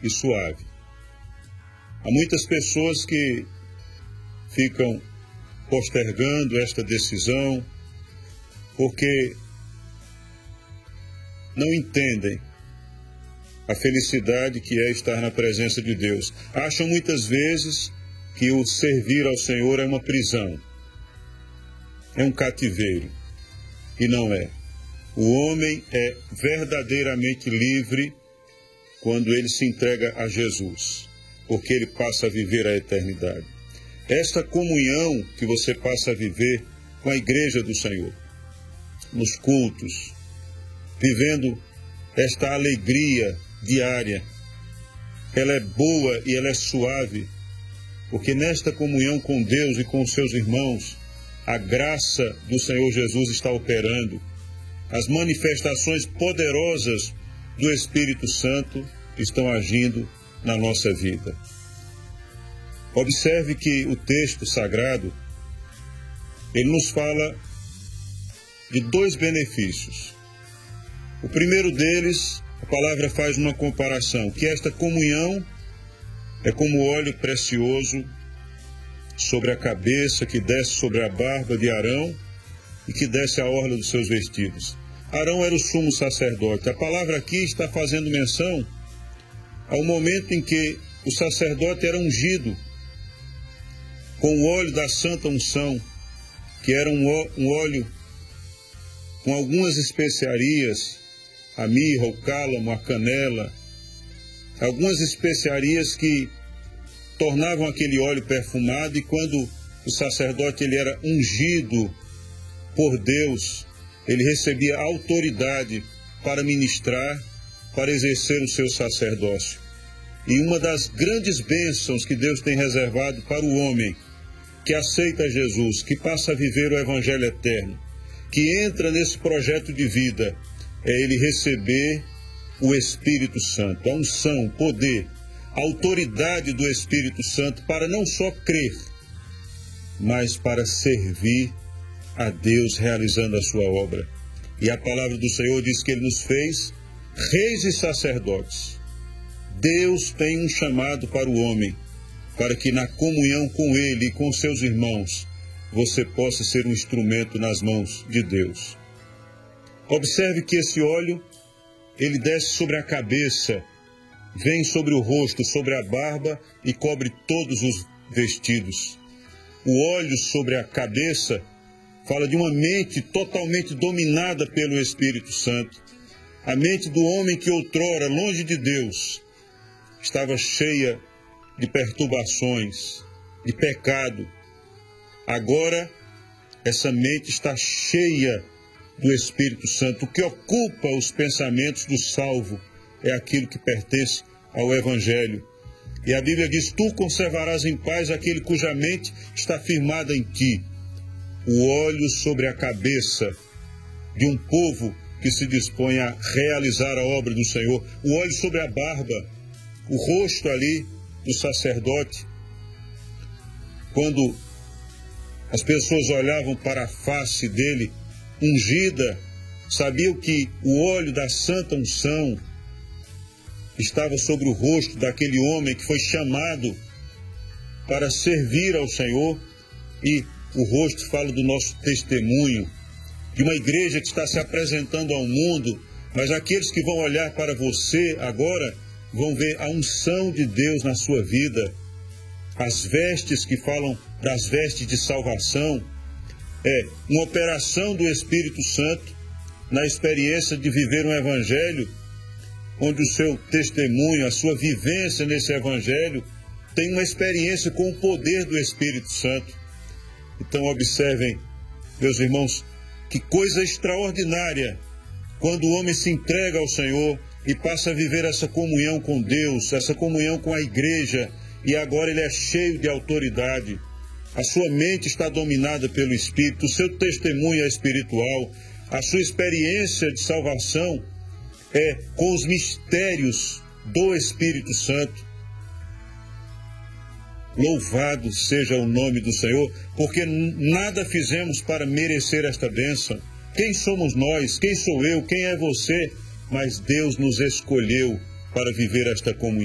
e suave. Há muitas pessoas que ficam postergando esta decisão porque não entendem a felicidade que é estar na presença de Deus. Acham muitas vezes que o servir ao Senhor é uma prisão, é um cativeiro, e não é. O homem é verdadeiramente livre quando ele se entrega a Jesus, porque ele passa a viver a eternidade. Esta comunhão que você passa a viver com a igreja do Senhor, nos cultos, vivendo esta alegria diária, ela é boa e ela é suave, porque nesta comunhão com Deus e com os seus irmãos, a graça do Senhor Jesus está operando, as manifestações poderosas do Espírito Santo estão agindo na nossa vida. Observe que o texto sagrado, ele nos fala de dois benefícios. O primeiro deles, a palavra faz uma comparação, que esta comunhão é como óleo precioso sobre a cabeça, que desce sobre a barba de Arão e que desce a orla dos seus vestidos. Arão era o sumo sacerdote. A palavra aqui está fazendo menção ao momento em que o sacerdote era ungido com o óleo da santa unção, que era um óleo com algumas especiarias, a mirra, o cálamo, a canela, algumas especiarias que tornavam aquele óleo perfumado, e quando o sacerdote ele era ungido por Deus, ele recebia autoridade para ministrar, para exercer o seu sacerdócio. E uma das grandes bênçãos que Deus tem reservado para o homem que aceita Jesus, que passa a viver o Evangelho eterno, que entra nesse projeto de vida, é ele receber o Espírito Santo, a unção, o poder, a autoridade do Espírito Santo para não só crer, mas para servir a Deus realizando a sua obra. E a palavra do Senhor diz que ele nos fez reis e sacerdotes. Deus tem um chamado para o homem, para que na comunhão com ele e com seus irmãos, você possa ser um instrumento nas mãos de Deus. Observe que esse óleo, ele desce sobre a cabeça, vem sobre o rosto, sobre a barba e cobre todos os vestidos. O óleo sobre a cabeça fala de uma mente totalmente dominada pelo Espírito Santo. A mente do homem que outrora, longe de Deus, estava cheia de perturbações, de pecado. Agora, essa mente está cheia do Espírito Santo. O que ocupa os pensamentos do salvo é aquilo que pertence ao Evangelho. E a Bíblia diz: tu conservarás em paz aquele cuja mente está firmada em ti. O óleo sobre a cabeça de um povo que se dispõe a realizar a obra do Senhor. O óleo sobre a barba, o rosto ali do sacerdote. Quando as pessoas olhavam para a face dele, ungida, sabiam que o óleo da santa unção estava sobre o rosto daquele homem que foi chamado para servir ao Senhor. E o rosto fala do nosso testemunho, de uma igreja que está se apresentando ao mundo, mas aqueles que vão olhar para você agora vão ver a unção de Deus na sua vida. As vestes que falam das vestes de salvação, é uma operação do Espírito Santo na experiência de viver um Evangelho, onde o seu testemunho, a sua vivência nesse Evangelho, tem uma experiência com o poder do Espírito Santo. Então observem, meus irmãos, que coisa extraordinária quando o homem se entrega ao Senhor e passa a viver essa comunhão com Deus, essa comunhão com a igreja, e agora ele é cheio de autoridade. A sua mente está dominada pelo Espírito, o seu testemunho é espiritual, a sua experiência de salvação é com os mistérios do Espírito Santo. Louvado seja o nome do Senhor, porque nada fizemos para merecer esta bênção. Quem somos nós? Quem sou eu? Quem é você? Mas Deus nos escolheu para viver esta comunhão.